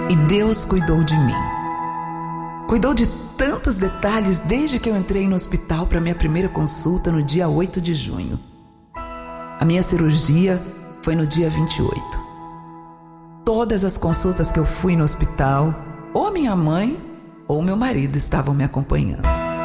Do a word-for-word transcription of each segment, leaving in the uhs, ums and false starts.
E Deus cuidou de mim. Cuidou de tantos detalhes desde que eu entrei no hospital para minha primeira consulta no dia oito de junho. A minha cirurgia foi no dia vinte e oito. Todas as consultas que eu fui no hospital, ou minha mãe ou meu marido estavam me acompanhando.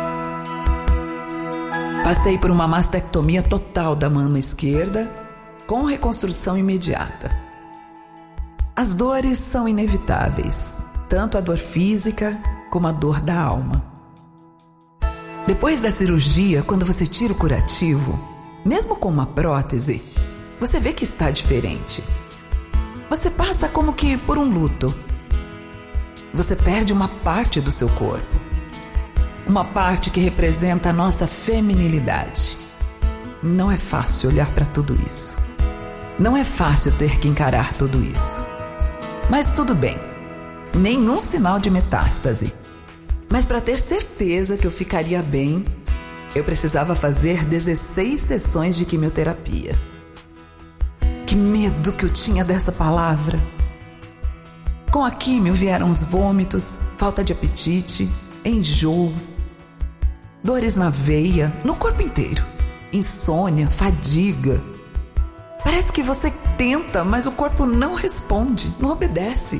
Passei por uma mastectomia total da mama esquerda, com reconstrução imediata. As dores são inevitáveis, tanto a dor física como a dor da alma. Depois da cirurgia, quando você tira o curativo, mesmo com uma prótese, você vê que está diferente. Você passa como que por um luto. Você perde uma parte do seu corpo. Uma parte que representa a nossa feminilidade. Não é fácil olhar para tudo isso. Não é fácil ter que encarar tudo isso. Mas tudo bem. Nenhum sinal de metástase. Mas para ter certeza que eu ficaria bem, eu precisava fazer dezesseis sessões de quimioterapia. Que medo que eu tinha dessa palavra. Com a quimio vieram os vômitos, falta de apetite, enjoo, dores na veia, no corpo inteiro, insônia, fadiga. Parece que você tenta, mas o corpo não responde, não obedece.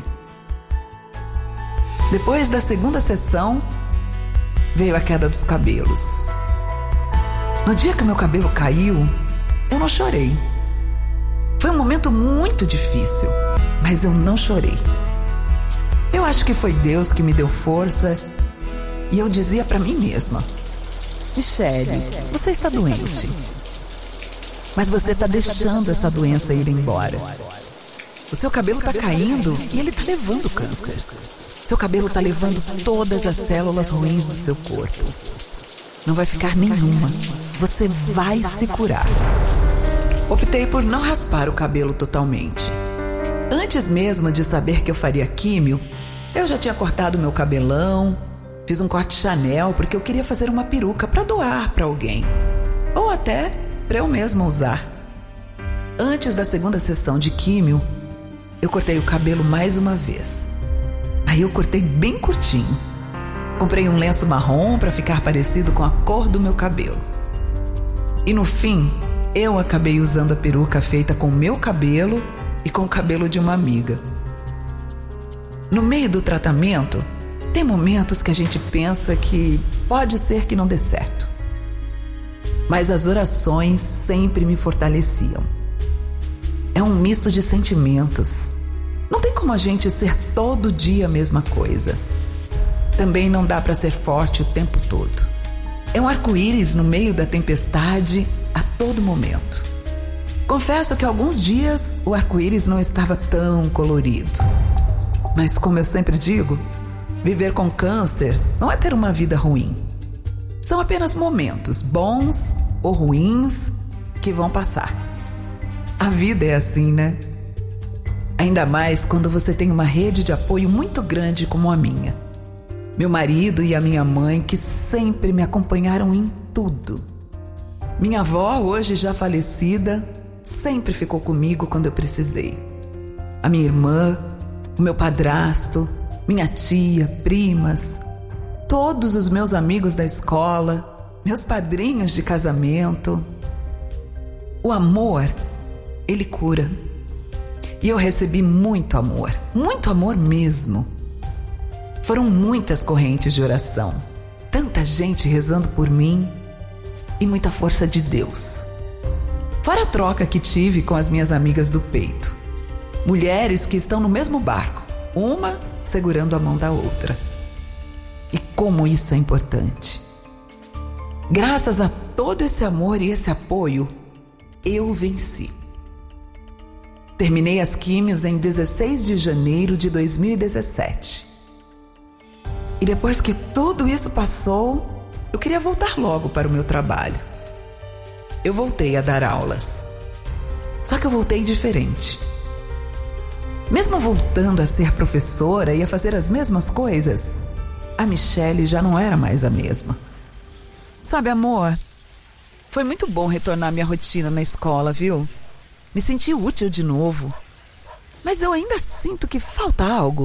Depois da segunda sessão, veio a queda dos cabelos. No dia que meu cabelo caiu, eu não chorei. Foi um momento muito difícil, mas eu não chorei. Eu acho que foi Deus que me deu força e eu dizia para mim mesma: Michele, você está doente, mas você está deixando essa doença ir embora. O seu cabelo está caindo e ele está levando câncer. Seu cabelo está levando todas as células ruins do seu corpo. Não vai ficar nenhuma. Você vai se curar. Optei por não raspar o cabelo totalmente. Antes mesmo de saber que eu faria químio, eu já tinha cortado meu cabelão, fiz um corte Chanel porque eu queria fazer uma peruca para doar para alguém. Ou até para eu mesma usar. Antes da segunda sessão de químio, eu cortei o cabelo mais uma vez. Aí eu cortei bem curtinho. Comprei um lenço marrom para ficar parecido com a cor do meu cabelo. E no fim, eu acabei usando a peruca feita com o meu cabelo e com o cabelo de uma amiga. No meio do tratamento, tem momentos que a gente pensa que pode ser que não dê certo. Mas as orações sempre me fortaleciam. É um misto de sentimentos. Não tem como a gente ser todo dia a mesma coisa. Também não dá para ser forte o tempo todo. É um arco-íris no meio da tempestade a todo momento. Confesso que alguns dias o arco-íris não estava tão colorido. Mas como eu sempre digo, viver com câncer não é ter uma vida ruim. São apenas momentos bons ou ruins que vão passar. A vida é assim, né? Ainda mais quando você tem uma rede de apoio muito grande como a minha. Meu marido e a minha mãe, que sempre me acompanharam em tudo. Minha avó, hoje já falecida, sempre ficou comigo quando eu precisei. A minha irmã, o meu padrasto, minha tia, primas, todos os meus amigos da escola, meus padrinhos de casamento. O amor, ele cura. E eu recebi muito amor, muito amor mesmo. Foram muitas correntes de oração, tanta gente rezando por mim e muita força de Deus. Fora a troca que tive com as minhas amigas do peito. Mulheres que estão no mesmo barco, uma segurando a mão da outra. E como isso é importante. Graças a todo esse amor e esse apoio, eu venci. Terminei as químios em dezesseis de janeiro de dois mil e dezessete. E depois que tudo isso passou, eu queria voltar logo para o meu trabalho. Eu voltei a dar aulas. Só que eu voltei diferente. Mesmo voltando a ser professora e a fazer as mesmas coisas, a Michele já não era mais a mesma. Sabe, amor, foi muito bom retornar à minha rotina na escola, viu? Me senti útil de novo. Mas eu ainda sinto que falta algo.